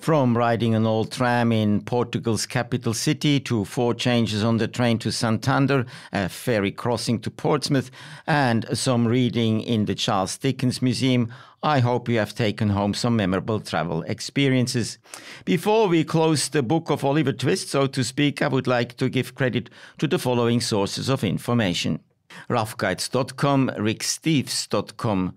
From riding an old tram in Portugal's capital city to 4 changes on the train to Santander, a ferry crossing to Portsmouth, and some reading in the Charles Dickens Museum, I hope you have taken home some memorable travel experiences. Before we close the book of Oliver Twist, so to speak, I would like to give credit to the following sources of information: roughguides.com, ricksteves.com,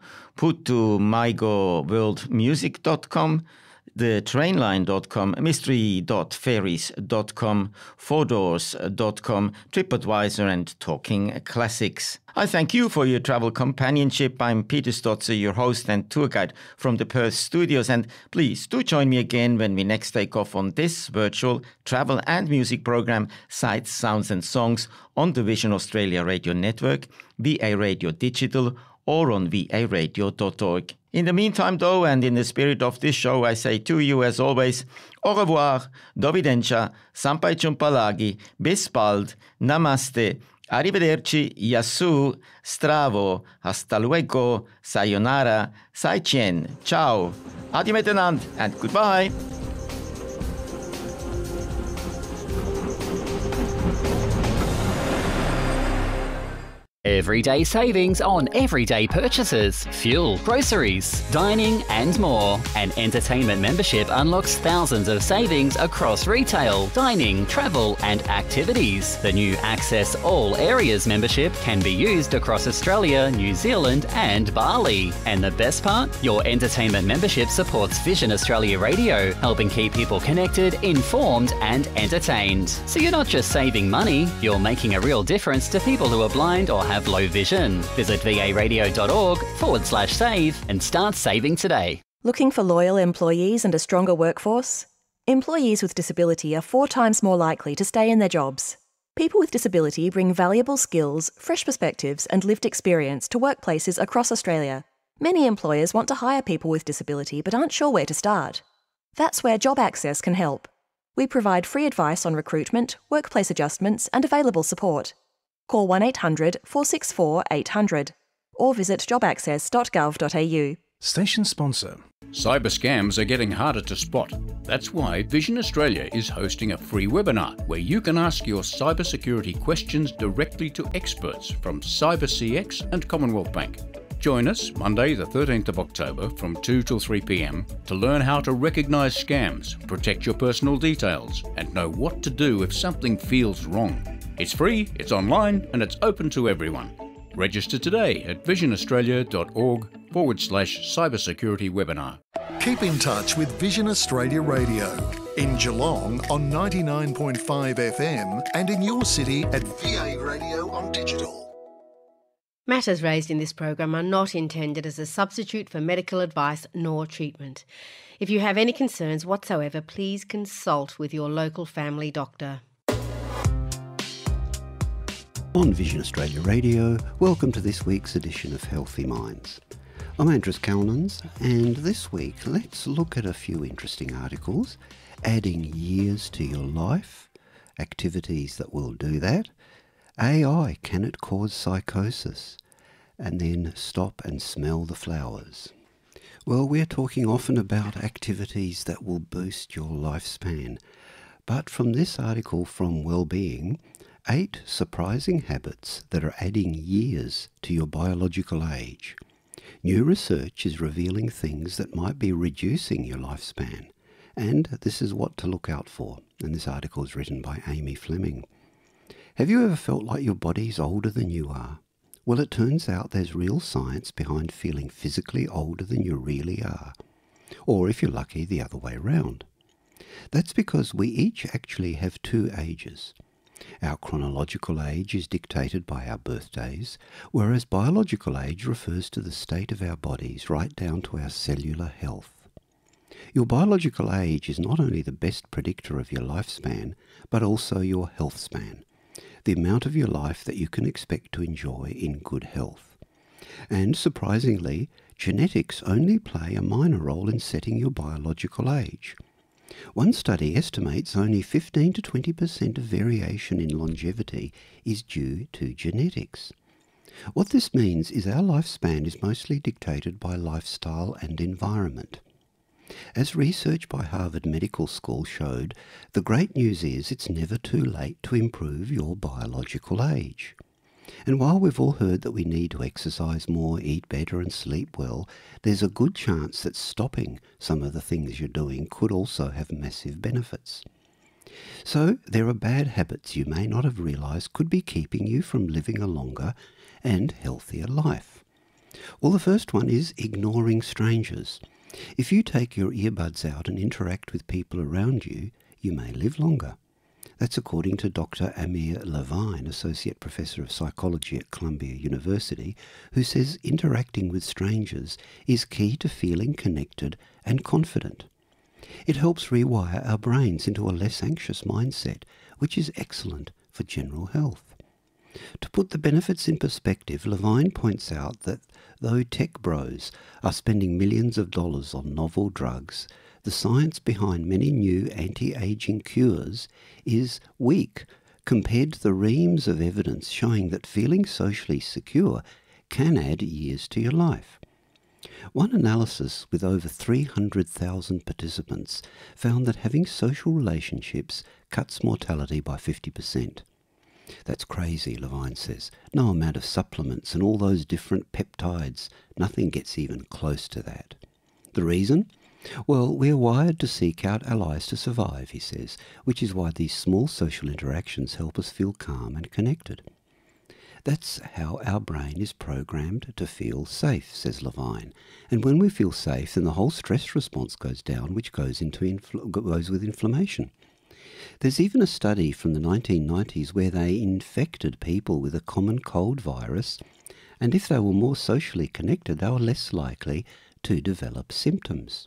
put2mygoworldmusic.com, thetrainline.com, mystery.ferries.com, fourdoors.com, TripAdvisor, and Talking Classics. I thank you for your travel companionship. I'm Peter Stotzer, your host and tour guide from the Perth studios, and please do join me again when we next take off on this virtual travel and music program, Sights, Sounds and Songs, on the Vision Australia Radio Network, VA Radio Digital, or on varadio.org. In the meantime, though, and in the spirit of this show, I say to you, as always, au revoir, dovidenča, sampai jumpa lagi, bis bald, namaste, arrivederci, yasu, stravo, hasta luego, sayonara, sai-chien, ciao, adi miteinander, and goodbye. Everyday savings on everyday purchases, fuel, groceries, dining and more. An entertainment membership unlocks thousands of savings across retail, dining, travel and activities. The new Access All Areas membership can be used across Australia, New Zealand and Bali. And the best part? Your entertainment membership supports Vision Australia Radio, helping keep people connected, informed and entertained. So you're not just saving money, you're making a real difference to people who are blind or have low vision. Visit varadio.org/save and start saving today. Looking for loyal employees and a stronger workforce? Employees with disability are 4 times more likely to stay in their jobs. People with disability bring valuable skills, fresh perspectives and lived experience to workplaces across Australia. Many employers want to hire people with disability but aren't sure where to start. That's where Job Access can help. We provide free advice on recruitment, workplace adjustments and available support. Call 1800 464 800 or visit jobaccess.gov.au. Station sponsor. Cyber scams are getting harder to spot. That's why Vision Australia is hosting a free webinar where you can ask your cybersecurity questions directly to experts from CyberCX and Commonwealth Bank. Join us Monday the 13th of October from 2 till 3 p.m. to learn how to recognise scams, protect your personal details and know what to do if something feels wrong. It's free, it's online and it's open to everyone. Register today at visionaustralia.org/cybersecurity webinar. Keep in touch with Vision Australia Radio in Geelong on 99.5 FM and in your city at VA Radio on digital. Matters raised in this program are not intended as a substitute for medical advice nor treatment. If you have any concerns whatsoever, please consult with your local family doctor. On Vision Australia Radio, welcome to this week's edition of Healthy Minds. I'm Andrew Calnans, and this week let's look at a few interesting articles: adding years to your life, activities that will do that, AI, can it cause psychosis, and then stop and smell the flowers. Well, we're talking often about activities that will boost your lifespan, but from this article from Wellbeing, 8 surprising habits that are adding years to your biological age. New research is revealing things that might be reducing your lifespan, and this is what to look out for. And this article is written by Amy Fleming. Have you ever felt like your body's older than you are? Well, it turns out there's real science behind feeling physically older than you really are. Or if you're lucky, the other way around. That's because we each actually have 2 ages. Our chronological age is dictated by our birthdays, whereas biological age refers to the state of our bodies right down to our cellular health. Your biological age is not only the best predictor of your lifespan, but also your health span, the amount of your life that you can expect to enjoy in good health. And surprisingly, genetics only play a minor role in setting your biological age. One study estimates only 15 to 20% of variation in longevity is due to genetics. What this means is our lifespan is mostly dictated by lifestyle and environment. As research by Harvard Medical School showed, the great news is it's never too late to improve your biological age. And while we've all heard that we need to exercise more, eat better and sleep well, there's a good chance that stopping some of the things you're doing could also have massive benefits. So there are bad habits you may not have realised could be keeping you from living a longer and healthier life. Well, the first one is ignoring strangers. If you take your earbuds out and interact with people around you, you may live longer. That's according to Dr. Amir Levine, Associate Professor of Psychology at Columbia University, who says interacting with strangers is key to feeling connected and confident. It helps rewire our brains into a less anxious mindset, which is excellent for general health. To put the benefits in perspective, Levine points out that though tech bros are spending millions of dollars on novel drugs, the science behind many new anti-aging cures is weak compared to the reams of evidence showing that feeling socially secure can add years to your life. One analysis with over 300,000 participants found that having social relationships cuts mortality by 50%. That's crazy, Levine says. No amount of supplements and all those different peptides, nothing gets even close to that. The reason? Well, we're wired to seek out allies to survive, he says, which is why these small social interactions help us feel calm and connected. That's how our brain is programmed to feel safe, says Levine. And when we feel safe, then the whole stress response goes down, which goes with inflammation. There's even a study from the 1990s where they infected people with a common cold virus, and if they were more socially connected, they were less likely to develop symptoms.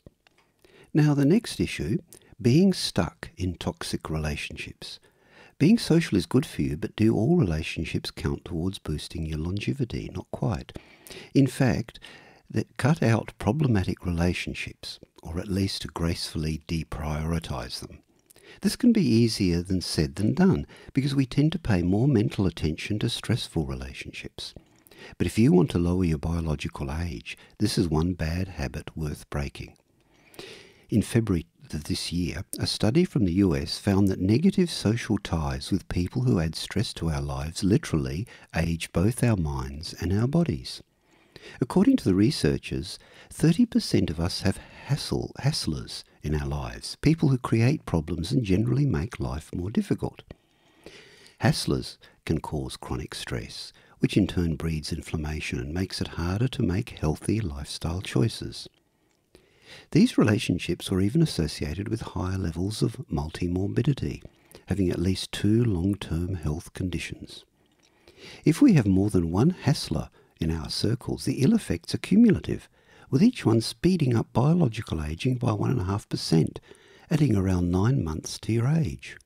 Now, the next issue, being stuck in toxic relationships. Being social is good for you, but do all relationships count towards boosting your longevity? Not quite. In fact, cut out problematic relationships, or at least gracefully deprioritize them. This can be easier than said than done, because we tend to pay more mental attention to stressful relationships. But if you want to lower your biological age, this is one bad habit worth breaking. In February of this year, a study from the US found that negative social ties with people who add stress to our lives literally age both our minds and our bodies. According to the researchers, 30% of us have hasslers in our lives, people who create problems and generally make life more difficult. Hasslers can cause chronic stress, which in turn breeds inflammation and makes it harder to make healthy lifestyle choices. These relationships were even associated with higher levels of multimorbidity, having at least 2 long-term health conditions. If we have more than one hassler in our circles, the ill effects are cumulative, with each one speeding up biological aging by 1.5%, adding around 9 months to your age.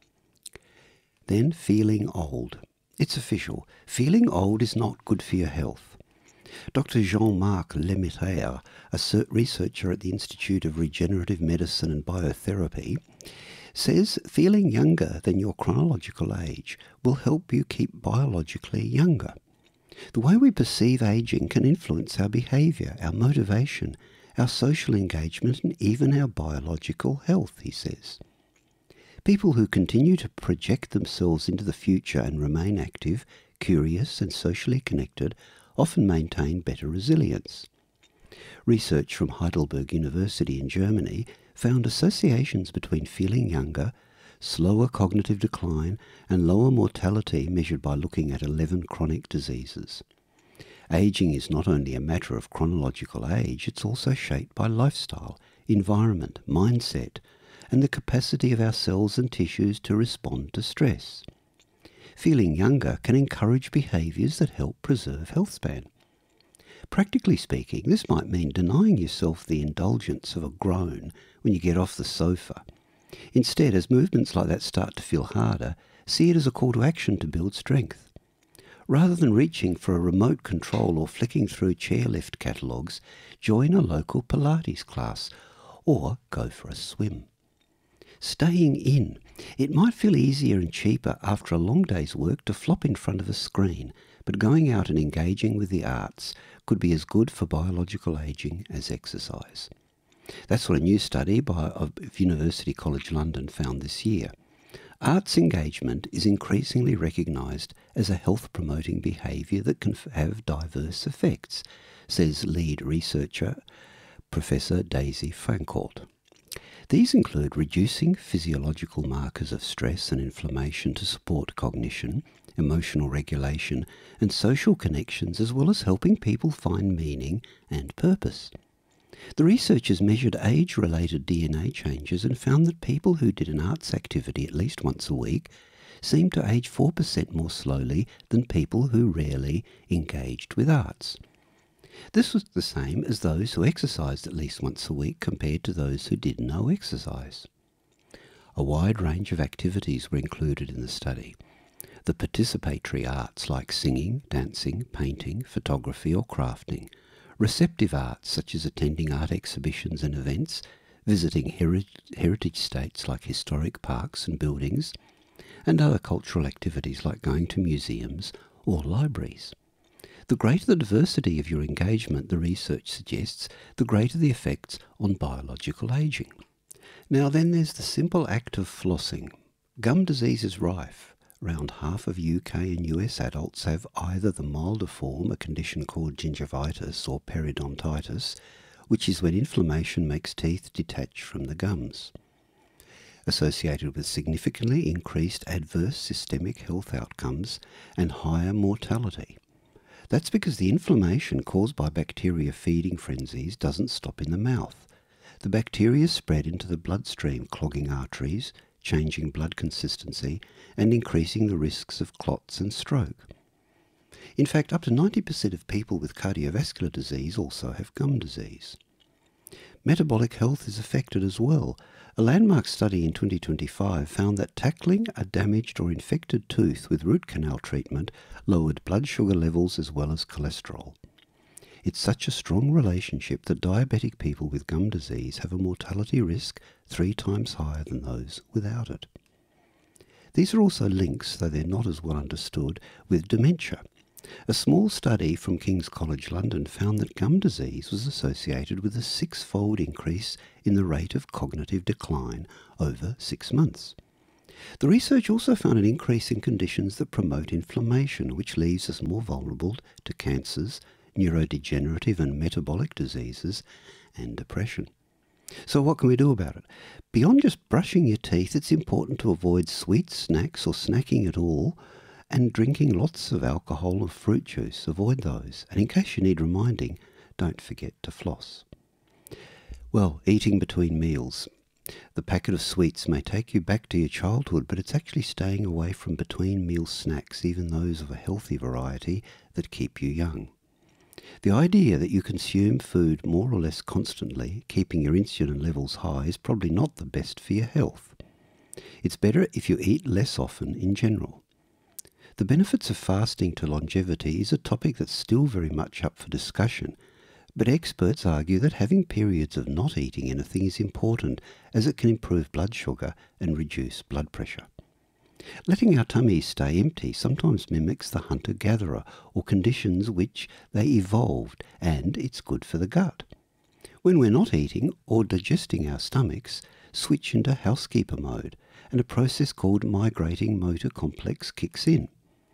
Then feeling old. It's official. Feeling old is not good for your health. Dr. Jean-Marc Lemaitre, a researcher at the Institute of Regenerative Medicine and Biotherapy, says feeling younger than your chronological age will help you keep biologically younger. The way we perceive aging can influence our behaviour, our motivation, our social engagement and even our biological health, he says. People who continue to project themselves into the future and remain active, curious and socially connected often maintain better resilience. Research from Heidelberg University in Germany found associations between feeling younger, slower cognitive decline and lower mortality measured by looking at 11 chronic diseases. Aging is not only a matter of chronological age, it's also shaped by lifestyle, environment, mindset, and the capacity of our cells and tissues to respond to stress. Feeling younger can encourage behaviours that help preserve health span. Practically speaking, this might mean denying yourself the indulgence of a groan when you get off the sofa. Instead, as movements like that start to feel harder, see it as a call to action to build strength. Rather than reaching for a remote control or flicking through chairlift catalogues, join a local Pilates class or go for a swim. Staying in. It might feel easier and cheaper after a long day's work to flop in front of a screen, but going out and engaging with the arts could be as good for biological aging as exercise. That's what a new study of University College London found this year. Arts engagement is increasingly recognised as a health-promoting behaviour that can have diverse effects, says lead researcher Professor Daisy Fancourt. These include reducing physiological markers of stress and inflammation to support cognition, emotional regulation and social connections, as well as helping people find meaning and purpose. The researchers measured age-related DNA changes and found that people who did an arts activity at least once a week seemed to age 4% more slowly than people who rarely engaged with arts. This was the same as those who exercised at least once a week compared to those who did no exercise. A wide range of activities were included in the study. The participatory arts like singing, dancing, painting, photography or crafting, receptive arts such as attending art exhibitions and events, visiting heritage sites like historic parks and buildings, and other cultural activities like going to museums or libraries. The greater the diversity of your engagement, the research suggests, the greater the effects on biological ageing. Now then there's the simple act of flossing. Gum disease is rife. Around half of UK and US adults have either the milder form, a condition called gingivitis or periodontitis, which is when inflammation makes teeth detach from the gums, associated with significantly increased adverse systemic health outcomes and higher mortality. That's because the inflammation caused by bacteria feeding frenzies doesn't stop in the mouth. The bacteria spread into the bloodstream, clogging arteries, changing blood consistency and increasing the risks of clots and stroke. In fact, up to 90% of people with cardiovascular disease also have gum disease. Metabolic health is affected as well. A landmark study in 2025 found that tackling a damaged or infected tooth with root canal treatment lowered blood sugar levels as well as cholesterol. It's such a strong relationship that diabetic people with gum disease have a mortality risk 3 times higher than those without it. These are also links, though they're not as well understood, with dementia. A small study from King's College London found that gum disease was associated with a 6-fold increase in the rate of cognitive decline over 6 months. The research also found an increase in conditions that promote inflammation, which leaves us more vulnerable to cancers, neurodegenerative and metabolic diseases, and depression. So what can we do about it? Beyond just brushing your teeth, it's important to avoid sweet snacks or snacking at all, and drinking lots of alcohol or fruit juice. Avoid those. And in case you need reminding, don't forget to floss. Well, eating between meals. The packet of sweets may take you back to your childhood, but it's actually staying away from between meal snacks, even those of a healthy variety, that keep you young. The idea that you consume food more or less constantly, keeping your insulin levels high, is probably not the best for your health. It's better if you eat less often in general. The benefits of fasting to longevity is a topic that's still very much up for discussion, but experts argue that having periods of not eating anything is important, as it can improve blood sugar and reduce blood pressure. Letting our tummies stay empty sometimes mimics the hunter-gatherer or conditions which they evolved, and it's good for the gut. When we're not eating or digesting, our stomachs switch into housekeeper mode, and a process called migrating motor complex kicks in.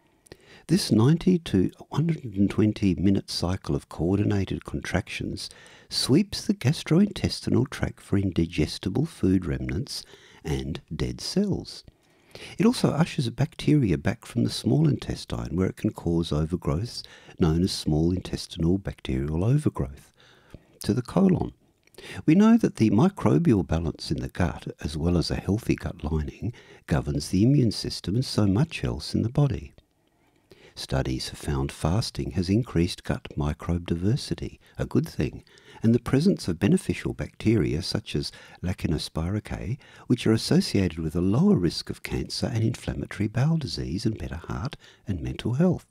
This 90 to 120 minute cycle of coordinated contractions sweeps the gastrointestinal tract for indigestible food remnants and dead cells. It also ushers bacteria back from the small intestine, where it can cause overgrowths known as small intestinal bacterial overgrowth, to the colon. We know that the microbial balance in the gut, as well as a healthy gut lining, governs the immune system and so much else in the body. Studies have found fasting has increased gut microbe diversity, a good thing, and the presence of beneficial bacteria such as Lactobacillus, which are associated with a lower risk of cancer and inflammatory bowel disease and better heart and mental health.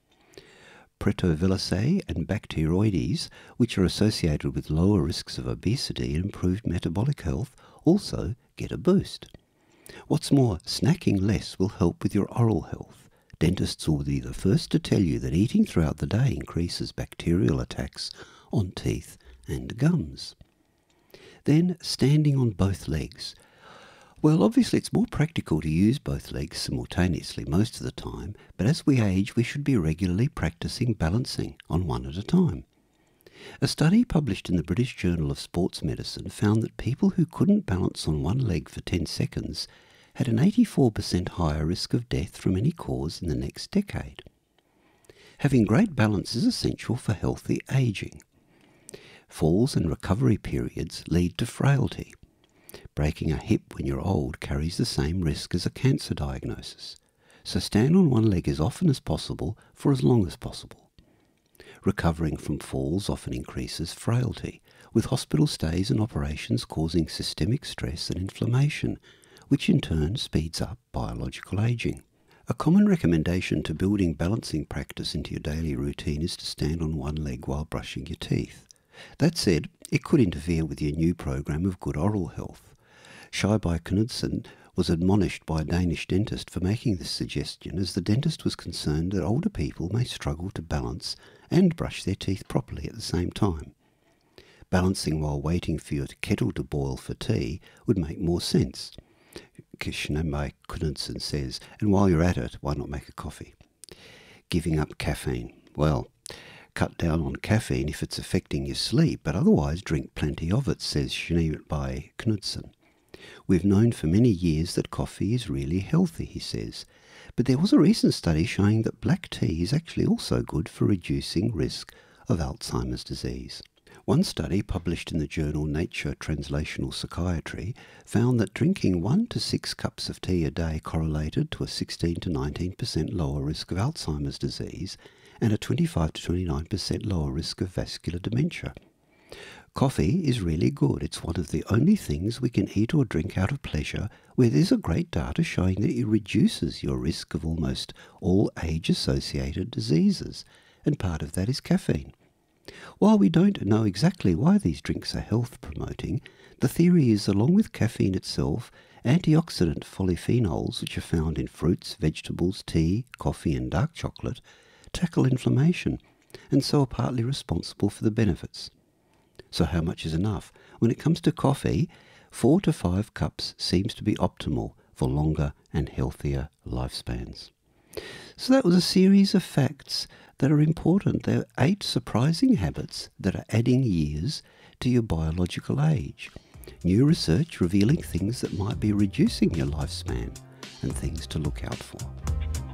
Proteoviridae and Bacteroides, which are associated with lower risks of obesity and improved metabolic health, also get a boost. What's more, snacking less will help with your oral health. Dentists will be the first to tell you that eating throughout the day increases bacterial attacks on teeth and gums. Then standing on both legs. Well, obviously it's more practical to use both legs simultaneously most of the time, but as we age we should be regularly practicing balancing on one at a time. A study published in the British Journal of Sports Medicine found that people who couldn't balance on one leg for 10 seconds had an 84% higher risk of death from any cause in the next decade. Having great balance is essential for healthy aging. Falls and recovery periods lead to frailty. Breaking a hip when you're old carries the same risk as a cancer diagnosis, so stand on one leg as often as possible for as long as possible. Recovering from falls often increases frailty, with hospital stays and operations causing systemic stress and inflammation, which in turn speeds up biological aging. A common recommendation to building balancing practice into your daily routine is to stand on one leg while brushing your teeth. That said, it could interfere with your new program of good oral health. Scheiby Knudsen was admonished by a Danish dentist for making this suggestion, as the dentist was concerned that older people may struggle to balance and brush their teeth properly at the same time. Balancing while waiting for your kettle to boil for tea would make more sense, Scheiby Knudsen says, and while you're at it, why not make a coffee? Giving up caffeine. Well, cut down on caffeine if it's affecting your sleep, but otherwise drink plenty of it, says Scheiby Knudsen. We've known for many years that coffee is really healthy, he says, but there was a recent study showing that black tea is actually also good for reducing risk of Alzheimer's disease. One study published in the journal Nature Translational Psychiatry found that drinking 1 to 6 cups of tea a day correlated to a 16 to 19% lower risk of Alzheimer's disease and a 25 to 29% lower risk of vascular dementia. Coffee is really good. It's one of the only things we can eat or drink out of pleasure where there's a great data showing that it reduces your risk of almost all age-associated diseases, and part of that is caffeine. While we don't know exactly why these drinks are health-promoting, the theory is, along with caffeine itself, antioxidant polyphenols, which are found in fruits, vegetables, tea, coffee and dark chocolate, tackle inflammation, and so are partly responsible for the benefits. So how much is enough? When it comes to coffee, 4 to 5 cups seems to be optimal for longer and healthier lifespans. So that was a series of facts that are important. There are 8 surprising habits that are adding years to your biological age. New research revealing things that might be reducing your lifespan and things to look out for.